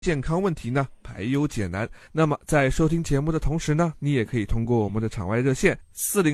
健康问题呢排忧解难。那么在收听节目的同时呢，你也可以通过我们的场外热线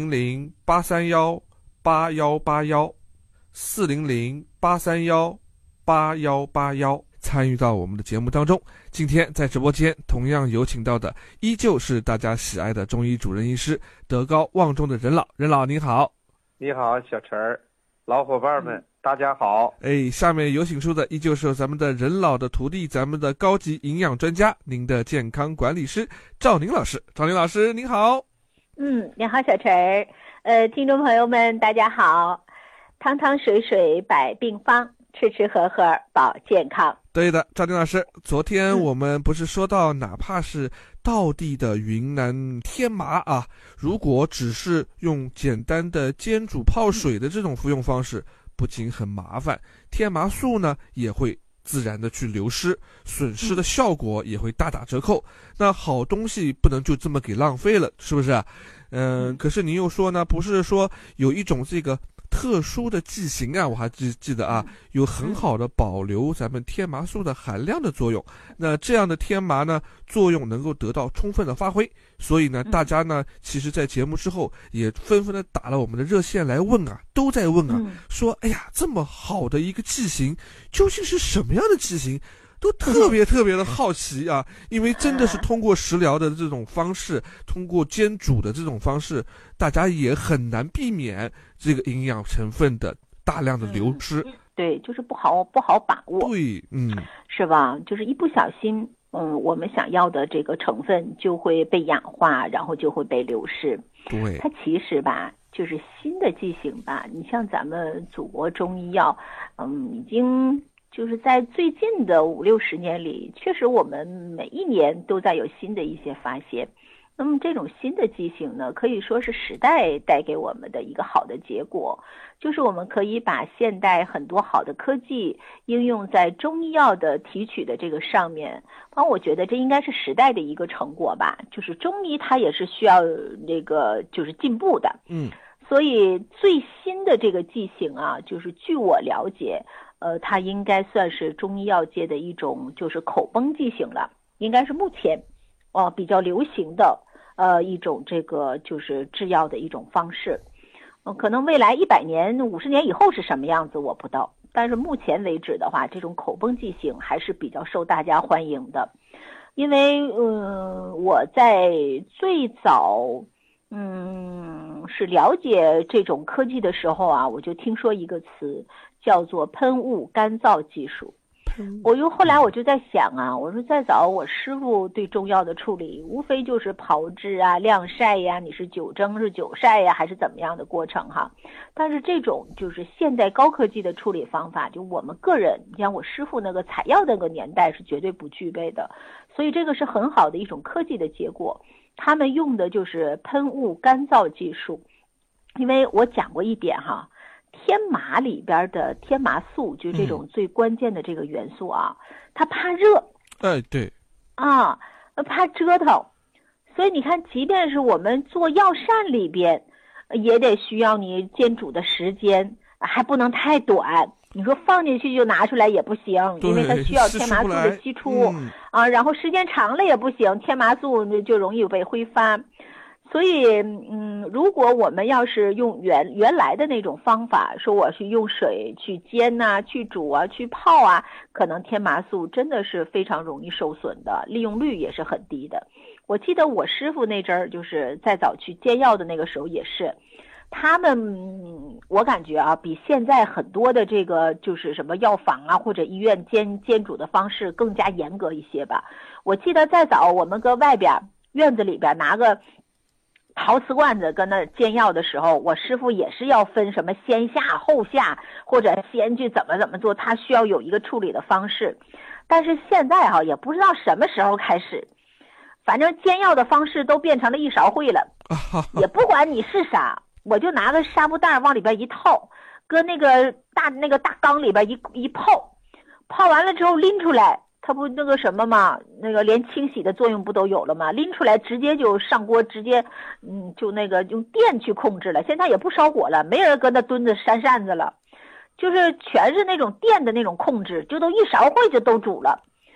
400-831-8181，400-831-8181参与到我们的节目当中。今天在直播间同样有请到的依旧是大家喜爱的中医主任医师，德高望重的任老。任老您好。 你好，小陈儿，老伙伴们，大家好。 下面有请出的依旧是咱们的任老的徒弟，咱们的高级营养专家，您的健康管理师赵宁老师。赵宁老师您好。 你好，小陈儿。听众朋友们大家好。汤汤水水百病方，吃吃喝喝保健康。 对的，赵宁老师，昨天我们不是说到哪怕是道地的云南天麻啊，如果只是用简单的煎煮泡水的这种服用方式，不仅很麻烦，天麻素呢也会自然的去流失，损失的效果也会大打折扣。那好东西不能就这么给浪费了，是不是？可是您又说呢，不是说有一种这个特殊的剂型啊，我还记得啊，有很好的保留咱们天麻素的含量的作用。那这样的天麻呢，作用能够得到充分的发挥。所以呢，大家呢，其实在节目之后也纷纷的打了我们的热线来问啊，都在问啊，说哎呀，这么好的一个剂型，究竟是什么样的剂型？都特别的好奇啊，因为真的是通过食疗的这种方式，通过煎煮的这种方式，大家也很难避免这个营养成分的大量的流失。 对，就是不好把握。 对， 是吧？就是一不小心，我们想要的这个成分就会被氧化，然后就会被流失。 对， 它其实吧，就是新的剂型吧。你像咱们祖国中医药，已经就是在最近的50-60年里，确实我们每一年都在有新的一些发现。那么这种新的剂型呢，可以说是时代带给我们的一个好的结果，就是我们可以把现代很多好的科技应用在中医药的提取的这个上面。我觉得这应该是时代的一个成果吧，就是中医它也是需要这个就是进步的。所以最新的这个剂型啊，就是据我了解，它应该算是中医药界的一种就是口崩剂型了，应该是目前比较流行的一种这个就是制药的一种方式。可能未来100年、50年以后是什么样子我不知道，但是目前为止的话，这种口崩剂型还是比较受大家欢迎的。因为我在最早是了解这种科技的时候啊，我就听说一个词叫做喷雾干燥技术。后来我就在想啊，我说再早我师傅对中药的处理无非就是炮制啊、晾晒呀，你是久蒸是久晒呀，还是怎么样的过程哈。但是这种就是现代高科技的处理方法，就我们个人，你像我师傅那个采药那个年代是绝对不具备的，所以这个是很好的一种科技的结果。他们用的就是喷雾干燥技术。因为我讲过一点哈，天麻里边的天麻素，就这种最关键的这个元素啊，它怕热。 对。 怕折腾。所以你看，即便是我们做药膳里边，也得需要你煎煮的时间，还不能太短。你说放进去就拿出来也不行，因为它需要天麻素的析出然后时间长了也不行，天麻素就容易被挥发。所以如果我们要是用原来的那种方法，说我去用水去煎啊、去煮啊、去泡啊，可能天麻素真的是非常容易受损的，利用率也是很低的。我记得我师傅那阵儿就是再早去煎药的那个时候也是，他们我感觉啊，比现在很多的这个就是什么药房啊或者医院煎煮的方式更加严格一些吧。我记得再早我们搁外边院子里边拿个陶瓷罐子跟那煎药的时候，我师傅也是要分什么先下后下，或者先去怎么做，他需要有一个处理的方式。但是现在也不知道什么时候开始，反正煎药的方式都变成了一勺烩了，也不管你是啥，我就拿个纱布袋往里边一套，搁那个大缸里边一泡，泡完了之后拎出来，它不那个什么嘛，那个连清洗的作用不都有了吗？拎出来直接就上锅，直接就那个用电去控制了。现在也不烧火了，没人搁那蹲着扇扇子了，就是全是那种电的那种控制，就都一勺烩就都煮了。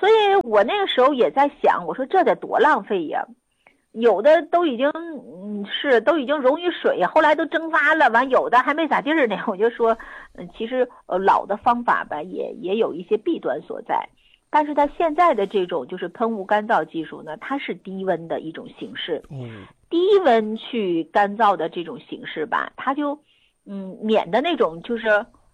所以我那个时候也在想，我说这得多浪费呀！有的都已经都已经溶于水，后来都蒸发了，完有的还没咋地儿呢。我就说，其实老的方法吧，也有一些弊端所在。但是它现在的这种就是喷雾干燥技术呢，它是低温的一种形式。低温去干燥的这种形式吧，它就免得那种就是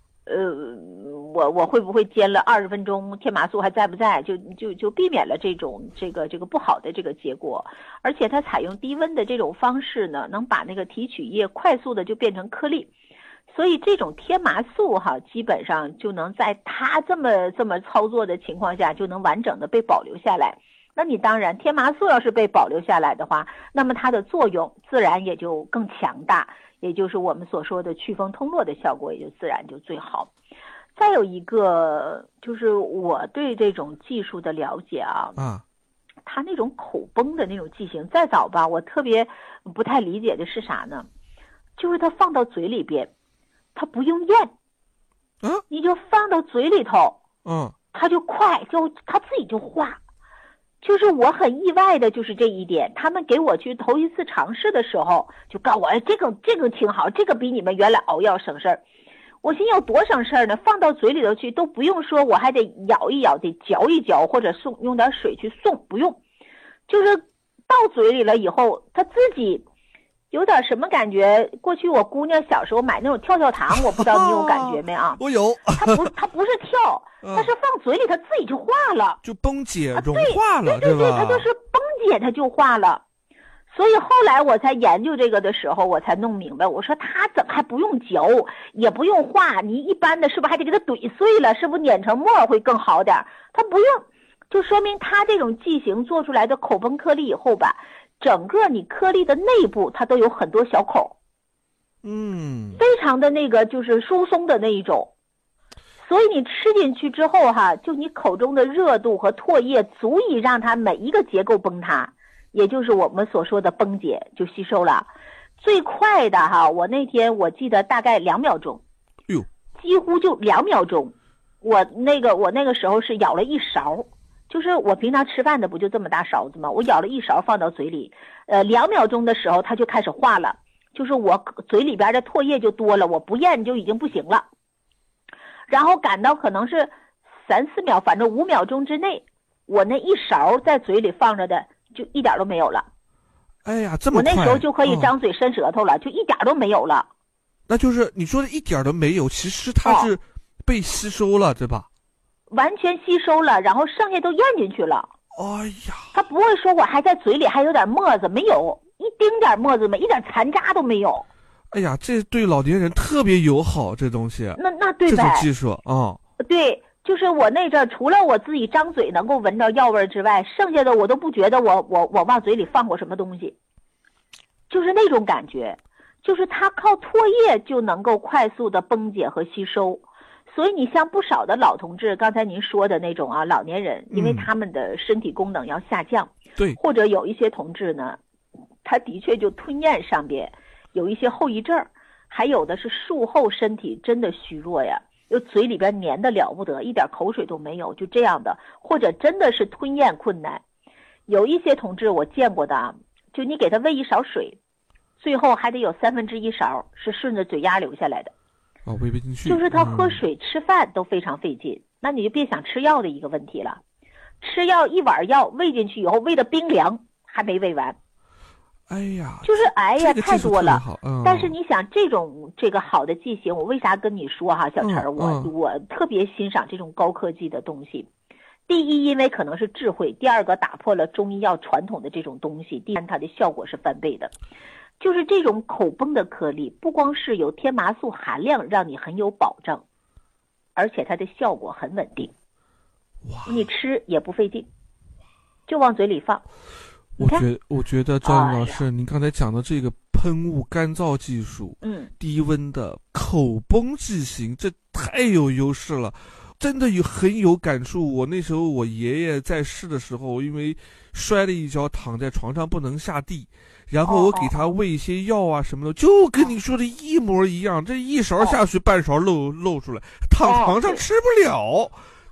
我会不会煎了20分钟，天麻素还在不在，就避免了这个不好的这个结果。而且它采用低温的这种方式呢，能把那个提取液快速的就变成颗粒。所以这种天麻素基本上就能在它这么操作的情况下，就能完整的被保留下来。那你当然，天麻素要是被保留下来的话，那么它的作用自然也就更强大，也就是我们所说的祛风通络的效果也就自然就最好。再有一个就是我对这种技术的了解它那种口崩的那种剂型，再早吧，我特别不太理解的是啥呢？就是它放到嘴里边。它不用咽，你就放到嘴里头，它就快，它自己就化。就是我很意外的，就是这一点。他们给我去头一次尝试的时候，就告诉我，这个挺好，这个比你们原来熬药省事儿。我心有多省事儿呢？放到嘴里头去都不用说，我还得咬一咬，得嚼一嚼，或者用点水去送，不用，就是到嘴里了以后，它自己。有点什么感觉？过去我姑娘小时候买那种跳跳糖，我不知道你有感觉没啊？ 我有。 它不是跳，它是放嘴里，它自己就化了， 就崩解融化了， 对吧？ 它就是崩解，它就化了。所以后来我才研究这个的时候，我才弄明白，我说它怎么还不用嚼，也不用化？你一般的是不是还得给它怼碎了？是不是碾成沫会更好点？它不用，就说明它这种剂型做出来的口崩颗粒以后吧。整个你颗粒的内部它都有很多小口，非常的那个就是疏松的那一种，所以你吃进去之后就你口中的热度和唾液足以让它每一个结构崩塌，也就是我们所说的崩解就吸收了。最快的我那天我记得大概2秒钟，几乎就2秒钟。我那个时候是舀了1勺。就是我平常吃饭的不就这么大勺子吗？我舀了1勺放到嘴里，2秒钟的时候它就开始化了，就是我嘴里边的唾液就多了，我不咽就已经不行了。然后赶到可能是3、4秒，反正5秒钟之内，我那1勺在嘴里放着的就一点都没有了。 哎呀，这么快！ 我那时候就可以张嘴伸舌头了，就一点都没有了。 那就是你说的一点都没有，其实它是被吸收了，对吧？ 完全吸收了，然后剩下都咽进去了。 哎呀， 他不会说我还在嘴里还有点沫子，没有一丁点沫子没，一点残渣都没有。 哎呀，这对老年人特别友好，这东西。 那对呗？ 这种技术对，就是我那阵除了我自己张嘴能够闻到药味之外，剩下的我都不觉得我往嘴里放过什么东西，就是那种感觉，就是它靠唾液就能够快速的崩解和吸收。所以你像不少的老同志，刚才您说的那种老年人，因为他们的身体功能要下降， 对， 或者有一些同志呢，他的确就吞咽上边有一些后遗症，还有的是术后身体真的虚弱呀，又嘴里边黏得了不得，一点口水都没有，就这样的，或者真的是吞咽困难。有一些同志我见过的就你给他喂1勺水，最后还得有1/3勺是顺着嘴丫流下来的。 喂不进去， 就是他喝水吃饭都非常费劲，那你就别想吃药的一个问题了。吃药1碗药喂进去以后喂的冰凉，还没喂完。 哎呀， 就是太多了。但是你你想这个好的剂型，我为啥跟你说小陈我特别欣赏这种高科技的东西。第一，因为可能是智慧；第二个，打破了中医药传统的这种东西；第三，它的效果是翻倍的。就是这种口崩的颗粒，不光是有天麻素含量让你很有保证，而且它的效果很稳定。你吃也不费劲，就往嘴里放。 我觉得张老师，您刚才讲的这个喷雾干燥技术，低温的口崩剂型，这太有优势了。真的很有感触。我那时候我爷爷在世的时候，因为摔了一跤，躺在床上不能下地，然后我给他喂一些药什么的，就跟你说的一模一样。这1勺下去，半勺漏出来，躺床上吃不了。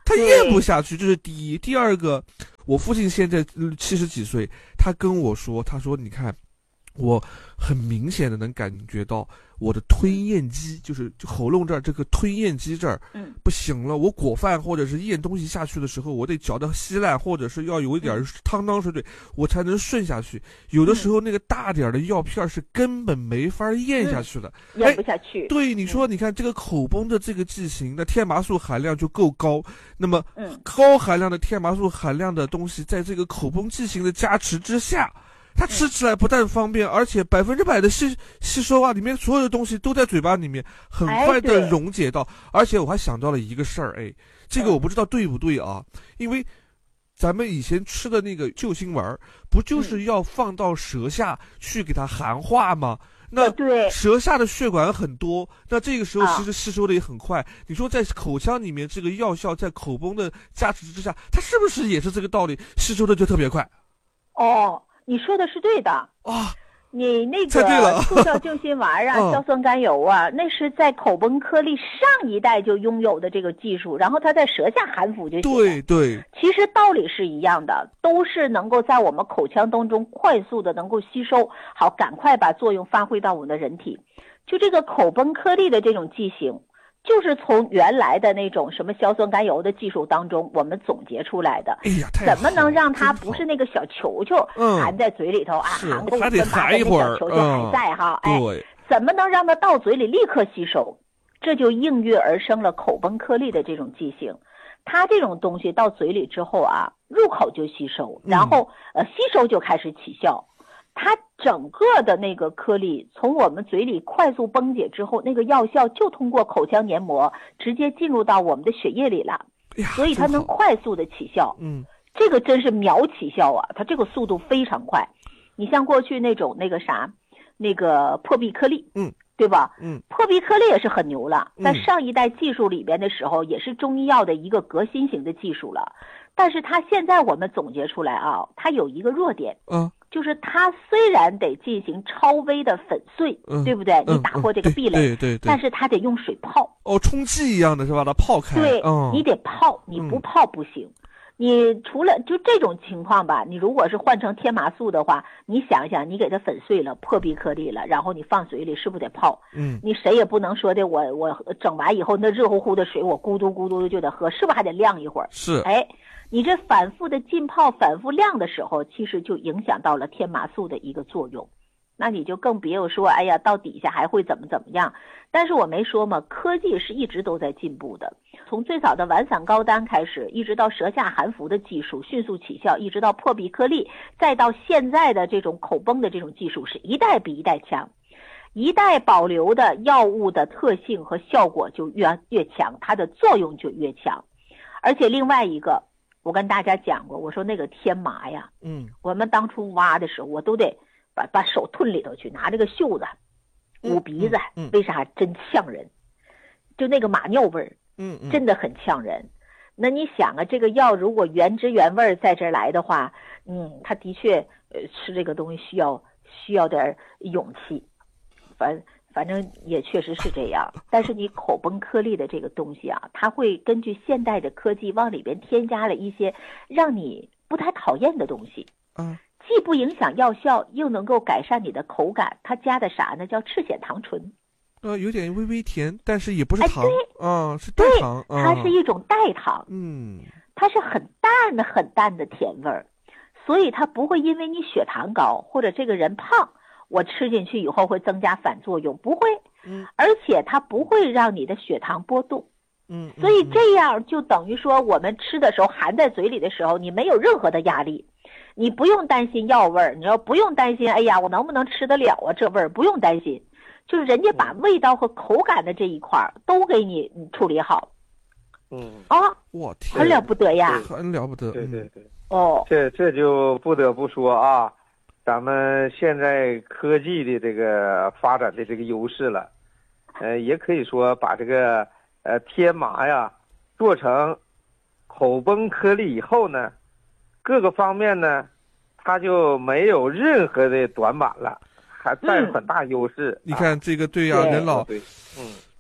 它咽不下去，这是第一。第二个，我父亲现在70几岁，他跟我说，他说你看，我很明显的能感觉到我的吞咽肌，就是喉咙这儿这个吞咽肌这儿，不行了。我裹饭或者是咽东西下去的时候，我得嚼得稀烂，或者是要有一点汤汤水水，我才能顺下去。有的时候那个大点的药片是根本没法咽下去的， 咽不下去。 对，你说，你看这个口崩的这个剂型，那天麻素含量就够高，那么高含量的天麻素含量的东西，在这个口崩剂型的加持之下。它吃起来不但方便，而且100%的吸收啊，里面所有的东西都在嘴巴里面，很快的溶解到。而且我还想到了一个事儿，这个我不知道对不对啊，因为咱们以前吃的那个救心丸，不就是要放到舌下去给它含化吗？那舌下的血管很多，那这个时候其实吸收的也很快。你说在口腔里面，这个药效在口崩的加持之下，它是不是也是这个道理，吸收的就特别快？ 哦。你说的是对的啊， 你那个速效救心丸啊，硝酸甘油啊，那是在口崩颗粒上一代就拥有的这个技术，然后它在舌下含服就行了。对，其实道理是一样的，都是能够在我们口腔当中快速的能够吸收，好，赶快把作用发挥到我们的人体。就这个口崩颗粒的这种剂型，就是从原来的那种什么硝酸甘油的技术当中我们总结出来的。怎么能让它不是那个小球球含在嘴里头啊， 还得含一会儿， 小球球还在哈，怎么能让它到嘴里立刻吸收？这就应运而生了口崩颗粒的这种剂型。它这种东西到嘴里之后啊，入口就吸收，然后吸收就开始起效。它整个的那个颗粒从我们嘴里快速崩解之后，那个药效就通过口腔黏膜直接进入到我们的血液里了，所以它能快速的起效。这个真是秒起效啊，它这个速度非常快。你像过去那种那个破壁颗粒，对吧？破壁颗粒也是很牛了，在上一代技术里边的时候，也是中医药的一个革新型的技术了。但是它现在我们总结出来啊，它有一个弱点，就是它虽然得进行超微的粉碎，对不对？你打破这个壁垒，对，但是它得用水泡。 充气一样的是吧？它泡开。 对，你得泡，你不泡不行。你除了就这种情况吧，你如果是换成天麻素的话，你想想，你给它粉碎了，破壁颗粒了，然后你放嘴里，是不是得泡？你谁也不能说的，我整完以后那热乎乎的水，我咕嘟咕嘟的就得喝，是不是还得晾一会儿？ 是。 你这反复的浸泡、反复晾的时候，其实就影响到了天麻素的一个作用。那你就更别有说，哎呀，到底下还会怎么样？但是我没说嘛，科技是一直都在进步的。从最早的丸散膏丹开始，一直到舌下含服的技术迅速起效，一直到破壁颗粒，再到现在的这种口崩的这种技术，是一代比一代强。一代保留的药物的特性和效果就越强，它的作用就越强。而且另外一个，我跟大家讲过，我说那个天麻呀，我们当初挖的时候，我都得把手吞里头去，拿这个袖子捂鼻子，为啥？真呛人，就那个马尿味儿，真的很呛人。那你想啊，这个药如果原汁原味在这儿来的话，它的确吃这个东西需要点勇气，反正也确实是这样。但是你口崩颗粒的这个东西啊，它会根据现代的科技往里边添加了一些让你不太讨厌的东西，既不影响药效，又能够改善你的口感。它加的啥呢？叫赤藓糖醇。 有点微微甜，但是也不是糖，是代糖。 它是一种代糖，它是很淡的很淡的甜味儿，所以它不会因为你血糖高或者这个人胖，我吃进去以后会增加反作用，不会。而且它不会让你的血糖波动。所以这样就等于说，我们吃的时候含在嘴里的时候，你没有任何的压力，你不用担心药味儿，你要不用担心，哎呀，我能不能吃得了啊？这味儿不用担心，就是人家把味道和口感的这一块都给你处理好。 我天， 很了不得呀， 很了不得。 对。这就不得不说啊，咱们现在科技的这个发展的这个优势了，也可以说把这个天麻呀做成口崩颗粒以后呢，各个方面呢，它就没有任何的短板了，还占很大优势。 你看这个对呀，任老，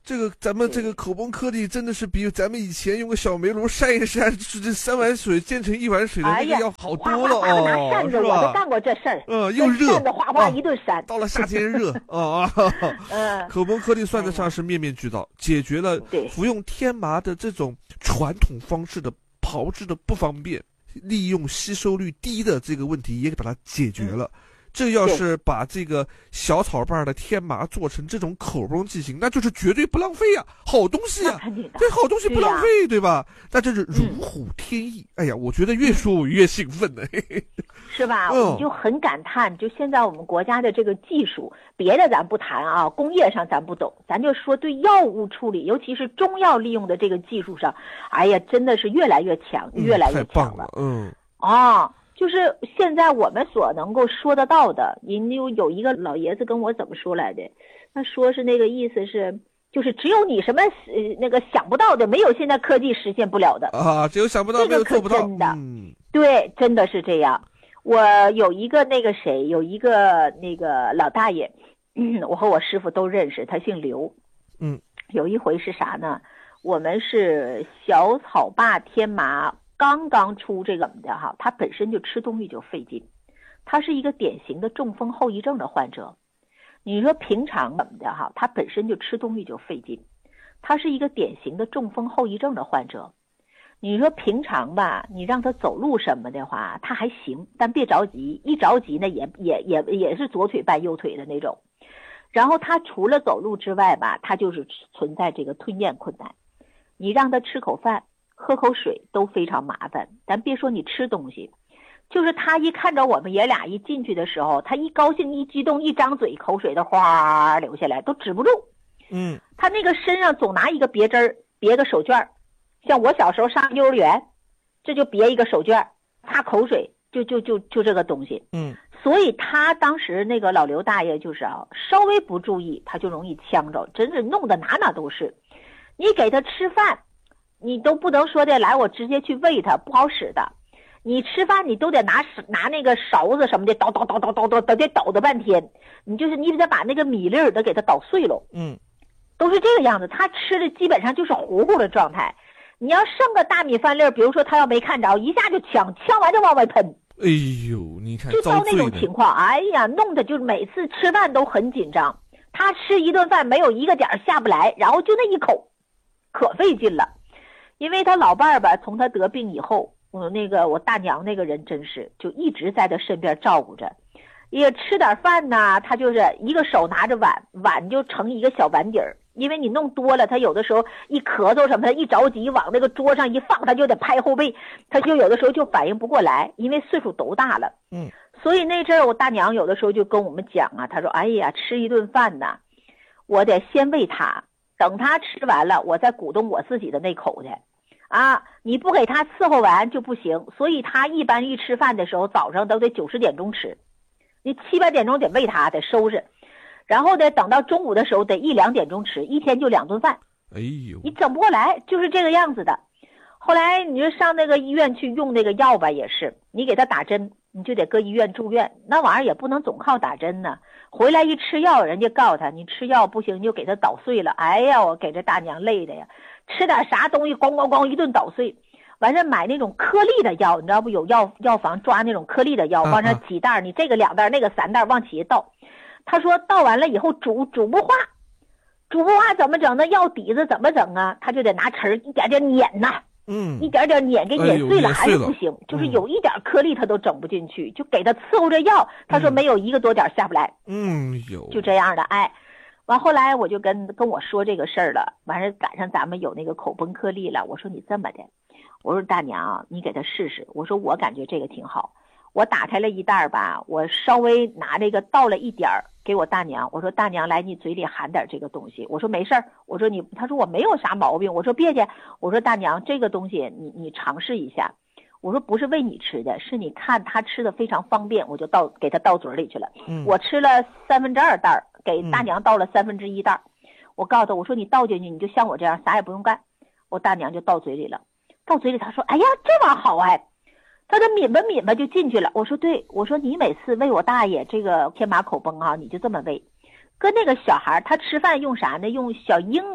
这个咱们这个口崩颗粒真的是比咱们以前用个小煤炉扇一扇，这3碗水煎成1碗水的那个要好多了哦， 扇子我都干过这事儿。 又热， 扇子哗哗一顿扇。 到了夏天热啊。口崩颗粒算得上是面面俱到，解决了服用天麻的这种传统方式的炮制的不方便，利用吸收率低的这个问题也给把它解决了。这要是把这个小草瓣的天麻做成这种口崩剂型，那就是绝对不浪费啊，好东西啊，这好东西不浪费，对吧？那这是如虎添翼。哎呀，我觉得越说我越兴奋呢， 是吧？我就很感叹，就现在我们国家的这个技术，别的咱不谈啊，工业上咱不懂，咱就说对药物处理，尤其是中药利用的这个技术上，哎呀，真的是越来越强，越来越强了。就是现在我们所能够说得到的，有一个老爷子跟我怎么说来的？他说是那个意思是，就是只有你什么那个想不到的，没有现在科技实现不了的啊，只有想不到，没有做不到。 真的，对，真的是这样。我有一个那个谁，有一个那个老大爷，我和我师傅都认识，他姓刘。有一回是啥呢？我们是小草坝天麻。刚刚出这个的哈，他本身就吃东西就费劲，他是一个典型的中风后遗症的患者。你说平常的哈，他本身就吃东西就费劲，他是一个典型的中风后遗症的患者。你说平常吧，你让他走路什么的话，他还行，但别着急，一着急呢也是左腿绊右腿的那种。然后他除了走路之外吧，他就是存在这个吞咽困难。你让他吃口饭喝口水都非常麻烦，咱别说你吃东西，就是他一看着我们爷俩一进去的时候，他一高兴一激动一张嘴，口水的哗流下来都止不住。他那个身上总拿一个别针别个手绢，像我小时候上幼儿园，这就别一个手绢，擦口水就这个东西。所以他当时那个老刘大爷就是稍微不注意他就容易呛着，真是弄得哪都是。你给他吃饭你都不能说的来我直接去喂他，不好使的。你吃饭你都得拿那个勺子什么的捣得捣的半天，你得把那个米粒都给他捣碎了。都是这个样子，他吃的基本上就是糊糊的状态。你要剩个大米饭粒，比如说他要没看着，一下就呛完就往外喷。 哎呦，你看就到那种情况，哎呀，弄得就每次吃饭都很紧张。他吃一顿饭没有一个点下不来，然后就那一口，可费劲了。因为他老伴儿吧，从他得病以后，我大娘那个人真是就一直在他身边照顾着，也吃点饭呢，他就是一个手拿着碗就盛一个小碗底儿，因为你弄多了，他有的时候一咳嗽什么的，一着急往那个桌上一放，他就得拍后背，他就有的时候就反应不过来，因为岁数都大了。所以那阵儿我大娘有的时候就跟我们讲啊，她说哎呀，吃一顿饭呢，我得先喂他，等他吃完了我再鼓动我自己的那口去啊，你不给他伺候完就不行。所以他一般一吃饭的时候早上都得9、10点钟吃，你7、8点钟得喂他，得收拾，然后得等到中午的时候得1、2点钟吃，一天就2顿饭。 哎呦， 你整不过来，就是这个样子的。后来你就上那个医院去用那个药吧，也是你给他打针，你就得搁医院住院，那玩意儿也不能总靠打针呢。回来一吃药，人家告诉他你吃药不行，你就给他捣碎了。哎呀，我给这大娘累的呀，吃点啥东西咣咣咣一顿捣碎，完事买那种颗粒的药，你知道不？有药房抓那种颗粒的药，往上几袋，你这个2袋那个3袋往起一倒。他说倒完了以后煮不化，煮不化怎么整？那药底子怎么整啊？他就得拿匙一点点碾呐。一点点碾给碾碎了，还是不行，就是有一点颗粒他都整不进去，就给他伺候着药，他说没有1个多点下不来。就这样的。哎，完后来我就跟我说这个事儿了，完事赶上咱们有那个口崩颗粒了，我说你这么的，我说大娘你给他试试，我说我感觉这个挺好。我打开了一袋吧，我稍微拿这个倒了一点儿给我大娘，我说大娘来你嘴里含点这个东西，我说没事儿，我说他说我没有啥毛病，我说别介，我说大娘这个东西你尝试一下，我说不是喂你吃的，是你看他吃的非常方便，我就给他倒嘴里去了。我吃了2/3袋，给大娘倒了1/3袋。我告诉他，我说你倒进去你就像我这样啥也不用干，我大娘就倒嘴里了。倒嘴里他说哎呀这玩意儿好哎，他就抿吧就进去了。我说对，我说你每次喂我大爷这个天麻口崩啊，你就这么喂。跟那个小孩他吃饭用啥呢？用小鹰